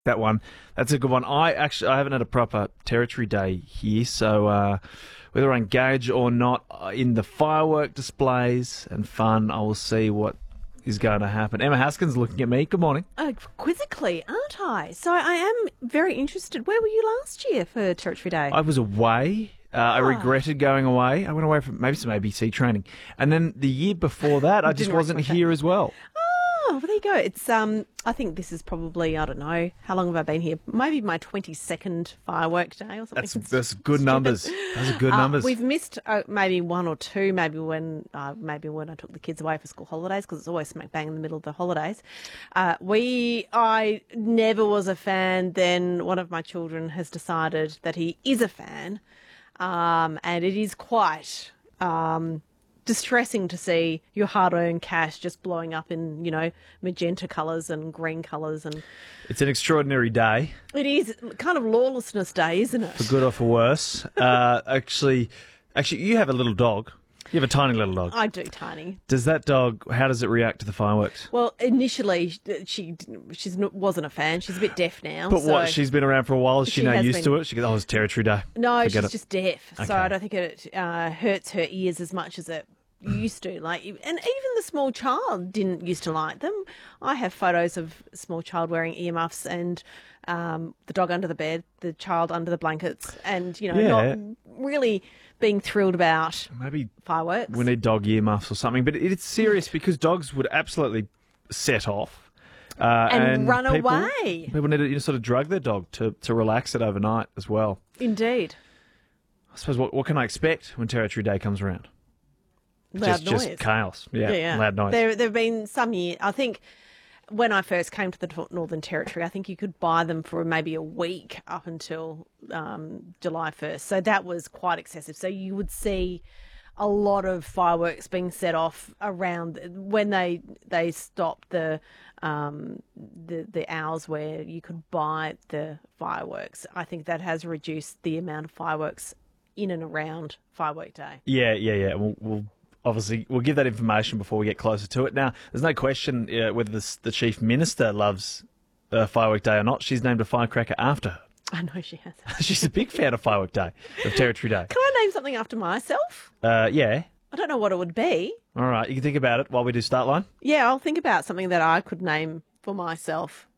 That one, that's a good one. I haven't had a proper Territory Day here, so whether I engage or not in the firework displays and fun, I will see what is going to happen. Emma Haskins looking at me. Good morning. Quizzically, aren't I? So I am very interested. Where were you last year for Territory Day? I was away. I regretted going away. I went away for maybe some ABC training, and then the year before that, I just wasn't here as well. Oh, well, there you go. It's I think this is probably, I don't know, how long have I been here? Maybe my 22nd firework day or something. That's good numbers. Those are good numbers. We've missed maybe one or two, maybe when I took the kids away for school holidays, because it's always smack bang in the middle of the holidays. I never was a fan. Then one of my children has decided that he is a fan, and it is quite distressing to see your hard-earned cash just blowing up in, magenta colours and green colours. And it's an extraordinary day. it is kind of lawlessness day, isn't it? For good or for worse. Actually, you have a little dog. You have a tiny little dog. I do, Tiny. Does that dog, how does it react to the fireworks? Well, initially, she wasn't a fan. She's a bit deaf now. But what, she's been around for a while. Is she now has used to it? She goes, oh, it's Territory Day. No, Forget she's it. just deaf. Okay. So I don't think it hurts her ears as much as it used to. And even the small child didn't used to like them. I have photos of a small child wearing earmuffs and the dog under the bed, the child under the blankets, and not really being thrilled about Maybe fireworks. we need dog earmuffs or something. But it's serious because dogs would absolutely set off. And run away. People need to sort of drug their dog to relax it overnight as well. Indeed. I suppose what can I expect when Territory Day comes around? Loud noise. Just chaos. Yeah, loud noise. There have been some years, I think, when I first came to the Northern Territory, I think you could buy them for maybe a week up until July 1st. So that was quite excessive. So you would see a lot of fireworks being set off around when they stopped the hours where you could buy the fireworks. I think that has reduced the amount of fireworks in and around Firework Day. Yeah. We'll obviously, we'll give that information before we get closer to it. Now, there's no question whether the Chief Minister loves Firework Day or not. She's named a firecracker after her. I know she has. She's a big fan of Firework Day, of Territory Day. Can I name something after myself? Yeah. I don't know what it would be. All right, you can think about it while we do Start Line. Yeah, I'll think about something that I could name for myself.